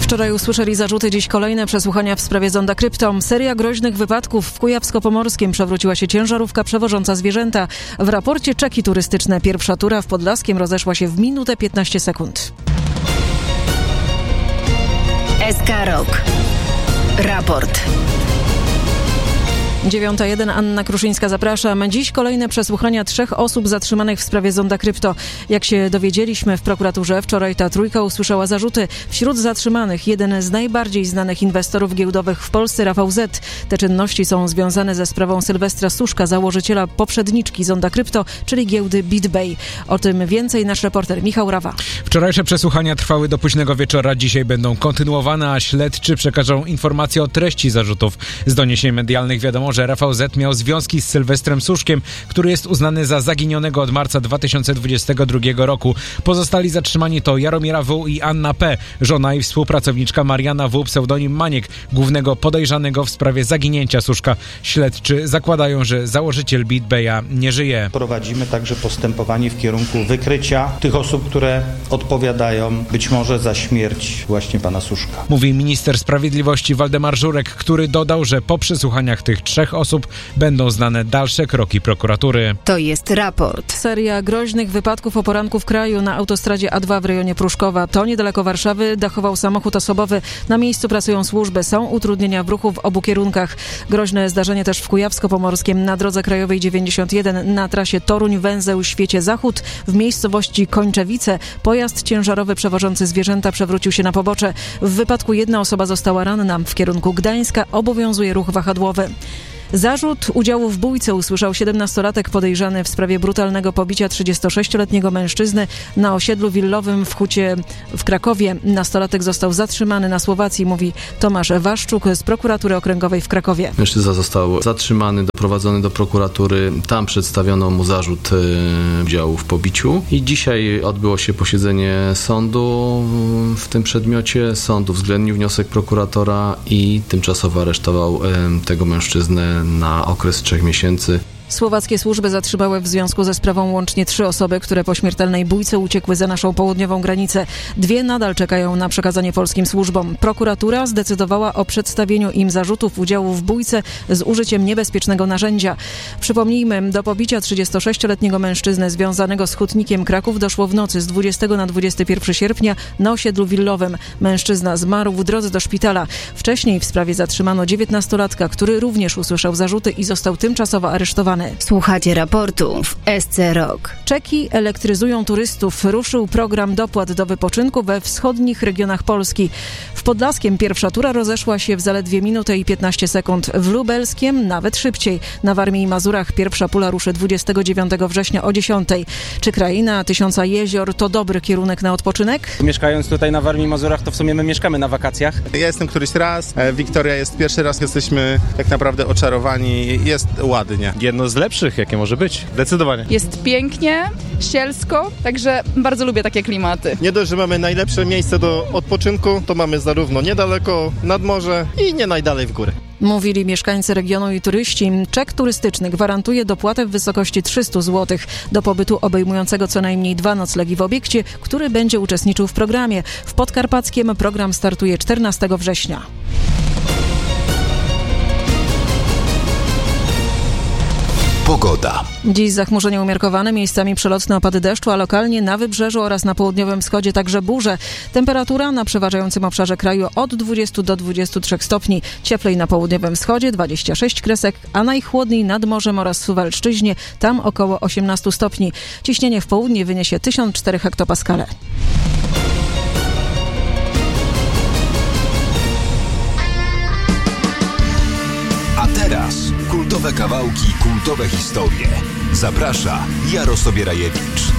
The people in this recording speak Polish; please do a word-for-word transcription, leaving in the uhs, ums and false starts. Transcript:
Wczoraj usłyszeli zarzuty, dziś kolejne przesłuchania w sprawie zonda Krypto. Seria groźnych wypadków w Kujawsko-Pomorskim przewróciła się ciężarówka przewożąca zwierzęta. W raporcie czeki turystyczne pierwsza tura w Podlaskiem rozeszła się w minutę piętnaście sekund. S K Rok. Raport. dziewiąta jeden, Anna Kruszyńska, zapraszam. Dziś kolejne przesłuchania trzech osób zatrzymanych w sprawie zonda Krypto. Jak się dowiedzieliśmy w prokuraturze, wczoraj ta trójka usłyszała zarzuty. Wśród zatrzymanych jeden z najbardziej znanych inwestorów giełdowych w Polsce, Rafał Z. Te czynności są związane ze sprawą Sylwestra Suszka, założyciela poprzedniczki zonda Krypto, czyli giełdy BitBay. O tym więcej nasz reporter Michał Rawa. Wczorajsze przesłuchania trwały do późnego wieczora. Dzisiaj będą kontynuowane, a śledczy przekażą informacje o treści zarzutów. Z doniesień medialnych wiadomo, że Rafał Z miał związki z Sylwestrem Suszkiem, który jest uznany za zaginionego od marca dwa tysiące dwudziestego drugiego roku. Pozostali zatrzymani to Jaromira W. i Anna P., żona i współpracowniczka Mariana W., pseudonim Maniek, głównego podejrzanego w sprawie zaginięcia Suszka. Śledczy zakładają, że założyciel BitBaya nie żyje. Prowadzimy także postępowanie w kierunku wykrycia tych osób, które odpowiadają być może za śmierć właśnie pana Suszka. Mówi minister sprawiedliwości Waldemar Żurek, który dodał, że po przesłuchaniach tych trzech osób będą znane dalsze kroki prokuratury. To jest raport. Seria groźnych wypadków o poranku w kraju. Na autostradzie A dwa w rejonie Pruszkowa. To niedaleko Warszawy dachował samochód osobowy. Na miejscu pracują służby. Są utrudnienia w ruchu w obu kierunkach. Groźne zdarzenie też w Kujawsko-Pomorskim na drodze krajowej dziewięćdziesiąt jeden na trasie Toruń-Węzeł Świecie Zachód. W miejscowości Kończewice pojazd ciężarowy przewożący zwierzęta przewrócił się na pobocze. W wypadku jedna osoba została ranna. W kierunku Gdańska obowiązuje ruch wahadłowy. Zarzut udziału w bójce usłyszał siedemnastolatek podejrzany w sprawie brutalnego pobicia trzydziestosześcioletniego mężczyzny na osiedlu willowym w Hucie w Krakowie. Nastolatek został zatrzymany na Słowacji, mówi Tomasz Waszczuk z prokuratury okręgowej w Krakowie. Mężczyzna został zatrzymany, doprowadzony do prokuratury. Tam przedstawiono mu zarzut e, udziału w pobiciu i dzisiaj odbyło się posiedzenie sądu w tym przedmiocie. Sąd uwzględnił wniosek prokuratora i tymczasowo aresztował e, tego mężczyznę na okres trzech miesięcy. Słowackie służby zatrzymały w związku ze sprawą łącznie trzy osoby, które po śmiertelnej bójce uciekły za naszą południową granicę. Dwie nadal czekają na przekazanie polskim służbom. Prokuratura zdecydowała o przedstawieniu im zarzutów udziału w bójce z użyciem niebezpiecznego narzędzia. Przypomnijmy, do pobicia trzydziestosześcioletniego mężczyzny związanego z hutnikiem Kraków doszło w nocy z dwudziestego na dwudziestego pierwszego sierpnia na osiedlu willowym. Mężczyzna zmarł w drodze do szpitala. Wcześniej w sprawie zatrzymano dziewiętnastolatka, który również usłyszał zarzuty i został tymczasowo aresztowany. Słuchacie raportu w S C Rok. Czeki elektryzują turystów. Ruszył program dopłat do wypoczynku we wschodnich regionach Polski. W Podlaskiem pierwsza tura rozeszła się w zaledwie minutę i piętnaście sekund. W Lubelskiem nawet szybciej. Na Warmii i Mazurach pierwsza pula ruszy dwudziestego dziewiątego września o dziesiątej. Czy kraina tysiąca jezior to dobry kierunek na odpoczynek? Mieszkając tutaj na Warmii i Mazurach, to w sumie my mieszkamy na wakacjach. Ja jestem któryś raz, Wiktoria jest pierwszy raz, jesteśmy tak naprawdę oczarowani. Jest ładnie. Jedno z lepszych, jakie może być. Zdecydowanie. Jest pięknie, sielsko, także bardzo lubię takie klimaty. Nie dość, że mamy najlepsze miejsce do odpoczynku, to mamy zarówno niedaleko nad morze i nie najdalej w górę. Mówili mieszkańcy regionu i turyści. Czek turystyczny gwarantuje dopłatę w wysokości trzysta złotych do pobytu obejmującego co najmniej dwa noclegi w obiekcie, który będzie uczestniczył w programie. W Podkarpackiem program startuje czternastego września. Pogoda. Dziś zachmurzenie umiarkowane, miejscami przelotne opady deszczu, a lokalnie na wybrzeżu oraz na południowym wschodzie także burze. Temperatura na przeważającym obszarze kraju od dwudziestu do dwudziestu trzech stopni. Cieplej na południowym wschodzie dwadzieścia sześć kresek, a najchłodniej nad morzem oraz w Suwalszczyźnie, tam około osiemnaście stopni. Ciśnienie w południe wyniesie tysiąc cztery hektopaskale. A teraz kultowe kawałki, kultowe historie. Zaprasza Jarosław Bierajewicz.